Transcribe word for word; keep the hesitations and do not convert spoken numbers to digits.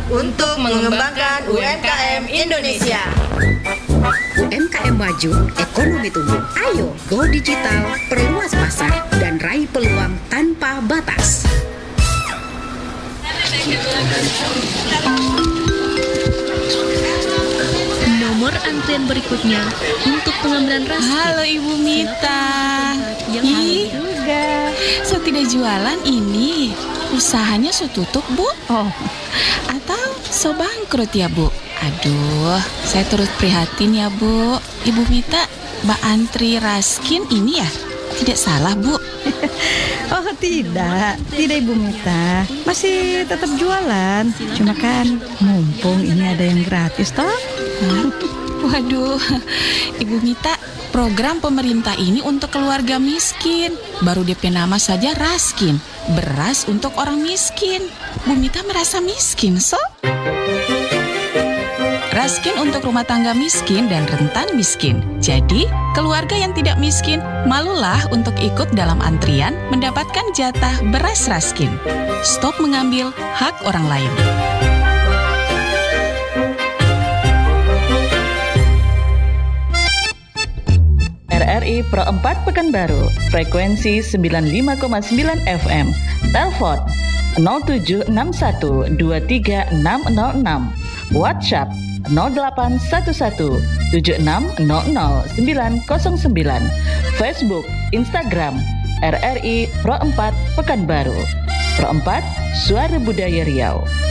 untuk mengembangkan U M K M Indonesia. U M K M maju, ekonomi tumbuh. Ayo, go digital, perluas pasar, dan raih peluang tanpa batas. Nomor antrian berikutnya untuk pengambilan raskin. Halo Ibu Mita. Ih, juga. so tidak jualan ini. Usahanya so tutup, Bu? Oh, Atau so bangkrut ya, Bu? Aduh, saya turut prihatin ya, Bu. Ibu Mita, Mbak antri raskin ini ya? Tidak salah, Bu? oh tidak, tidak Ibu Mita. Masih tetap jualan. Cuma kan mumpung ini ada yang gratis toh. Hah? Waduh, Ibu Mita, program pemerintah ini untuk keluarga miskin. Baru D P nama saja Raskin, beras untuk orang miskin. Bu Mita merasa miskin, so? Raskin untuk rumah tangga miskin dan rentan miskin. Jadi, keluarga yang tidak miskin, malulah untuk ikut dalam antrian mendapatkan jatah beras Raskin. Stop mengambil hak orang lain. R R I Pro empat Pekanbaru, frekuensi sembilan puluh lima koma sembilan F M. Telepon nol tujuh enam satu dua tiga enam nol enam. WhatsApp nol delapan satu satu tujuh enam nol nol sembilan nol sembilan. Facebook, Instagram R R I Pro empat Pekanbaru. Pro empat, Suara Budaya Riau.